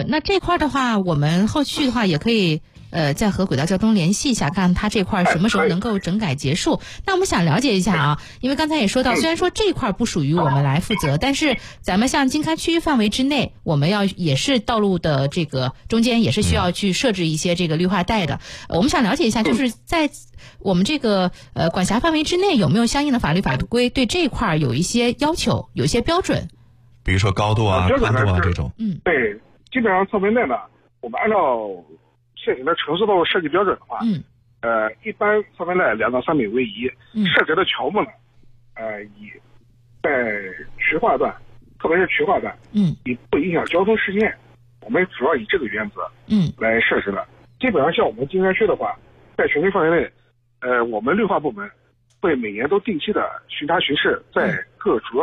那这块的话，我们后续的话也可以再和轨道交通联系一下，看它这块什么时候能够整改结束。那我们想了解一下啊，因为刚才也说到，虽然说这块不属于我们来负责，但是咱们像经开区范围之内，我们也是道路的这个中间也是需要去设置一些这个绿化带的。我们想了解一下，就是在我们这个管辖范围之内，有没有相应的法律法规对这一块有一些要求，有一些标准？ 比如说高度啊、宽度啊这种。 对，基本上侧面带呢，我们按照现行的城市道路设计标准的话，一般侧面带2到3米为宜，设置的桥目呢，以在渠化段，特别是渠化段，以不影响交通实现，我们主要以这个原则，来设置的。基本上像我们经开区的话，在全区范围内，我们绿化部门会每年都定期的巡查巡视，在各主要